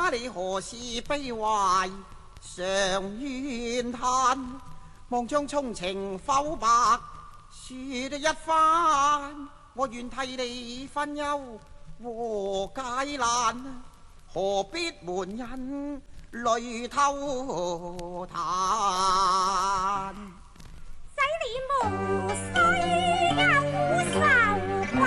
他你何事悲懷常怨嘆？望將衷情剖白說一番，我願替你分憂和解難，何必瞞人淚透壇？